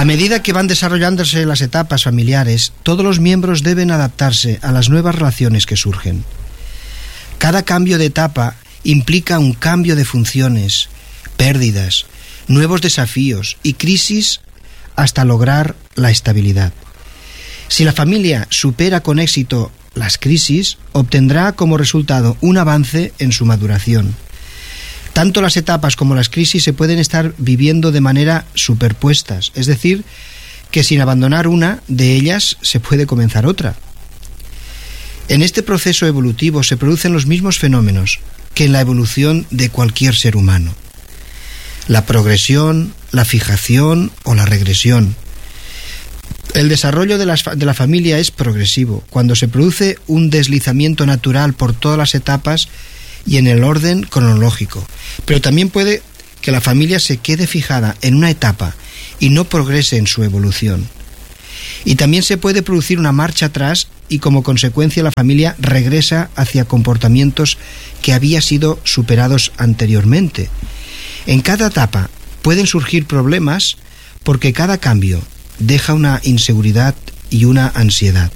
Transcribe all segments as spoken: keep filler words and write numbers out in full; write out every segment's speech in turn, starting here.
medida que van desarrollándose las etapas familiares, todos los miembros deben adaptarse a las nuevas relaciones que surgen. Cada cambio de etapa implica un cambio de funciones, pérdidas, nuevos desafíos y crisis hasta lograr la estabilidad. Si la familia supera con éxito las crisis, obtendrá como resultado un avance en su maduración. Tanto las etapas como las crisis se pueden estar viviendo de manera superpuestas, es decir, que sin abandonar una de ellas se puede comenzar otra. En este proceso evolutivo se producen los mismos fenómenos que en la evolución de cualquier ser humano: la progresión, la fijación o la regresión. El desarrollo de, las, de la familia es progresivo, cuando se produce un deslizamiento natural por todas las etapas y en el orden cronológico. Pero también puede que la familia se quede fijada en una etapa y no progrese en su evolución. Y también se puede producir una marcha atrás y como consecuencia la familia regresa hacia comportamientos que había sido superados anteriormente. En cada etapa pueden surgir problemas porque cada cambio deja una inseguridad y una ansiedad.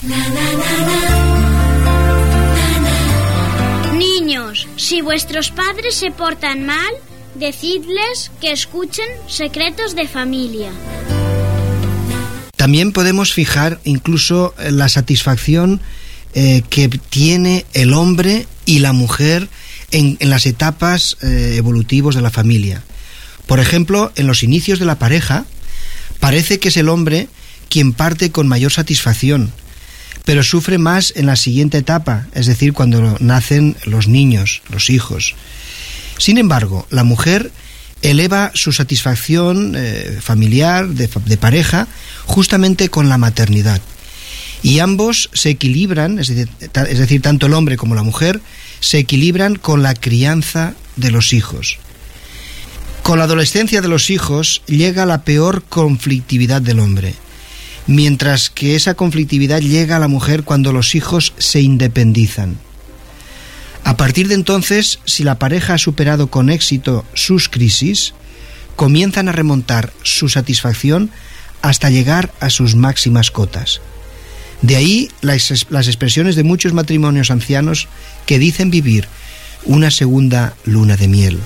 Niños, si vuestros padres se portan mal, decidles que escuchen Secretos de Familia. También podemos fijar incluso la satisfacción eh, que tiene el hombre y la mujer en, en las etapas eh, evolutivas de la familia. Por ejemplo, en los inicios de la pareja, parece que es el hombre quien parte con mayor satisfacción, pero sufre más en la siguiente etapa, es decir, cuando nacen los niños, los hijos. Sin embargo, la mujer eleva su satisfacción eh, familiar, de, de pareja, justamente con la maternidad. Y ambos se equilibran, es decir, es decir, tanto el hombre como la mujer, se equilibran con la crianza de los hijos. Con la adolescencia de los hijos llega la peor conflictividad del hombre, mientras que esa conflictividad llega a la mujer cuando los hijos se independizan. A partir de entonces, si la pareja ha superado con éxito sus crisis, comienzan a remontar su satisfacción hasta llegar a sus máximas cotas. De ahí las, las expresiones de muchos matrimonios ancianos que dicen vivir una segunda luna de miel.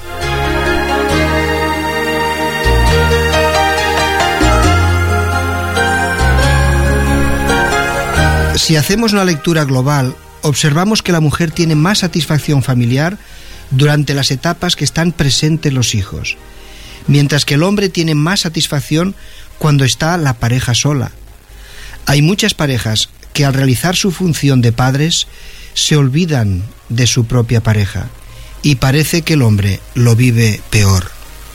Si hacemos una lectura global, observamos que la mujer tiene más satisfacción familiar durante las etapas que están presentes los hijos, mientras que el hombre tiene más satisfacción cuando está la pareja sola. Hay muchas parejas que al realizar su función de padres se olvidan de su propia pareja y parece que el hombre lo vive peor.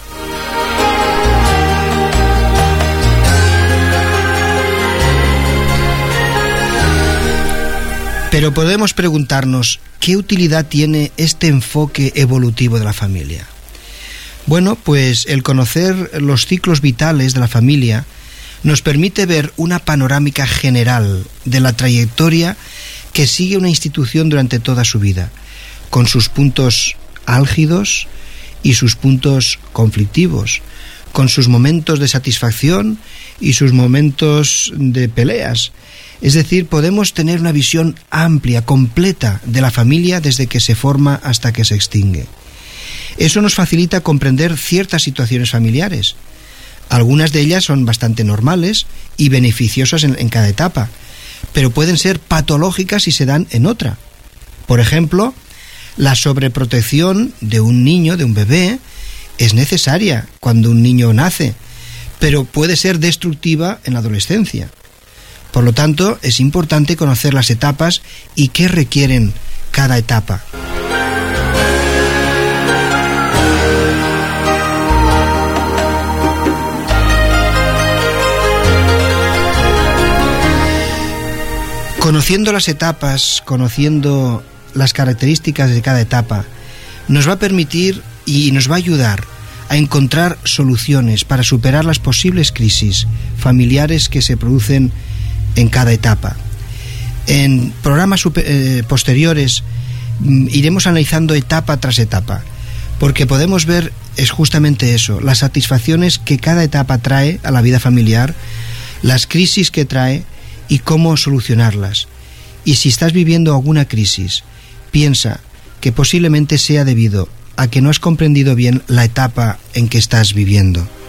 Pero podemos preguntarnos, ¿qué utilidad tiene este enfoque evolutivo de la familia? Bueno, pues el conocer los ciclos vitales de la familia nos permite ver una panorámica general de la trayectoria que sigue una institución durante toda su vida, con sus puntos álgidos y sus puntos conflictivos, con sus momentos de satisfacción y sus momentos de peleas. Es decir, podemos tener una visión amplia, completa de la familia desde que se forma hasta que se extingue. Eso nos facilita comprender ciertas situaciones familiares. Algunas de ellas son bastante normales y beneficiosas en, en cada etapa, pero pueden ser patológicas si se dan en otra. Por ejemplo, la sobreprotección de un niño, de un bebé, es necesaria cuando un niño nace, pero puede ser destructiva en la adolescencia. Por lo tanto, es importante conocer las etapas y qué requieren cada etapa. Conociendo las etapas, conociendo las características de cada etapa, nos va a permitir y nos va a ayudar a encontrar soluciones para superar las posibles crisis familiares que se producen en cada etapa. En programas super, eh, posteriores mm, iremos analizando etapa tras etapa, Porque podemos ver es justamente eso, las satisfacciones que cada etapa trae a la vida familiar, las crisis que trae y cómo solucionarlas. Y si estás viviendo alguna crisis, piensa que posiblemente sea debido a que no has comprendido bien la etapa en que estás viviendo.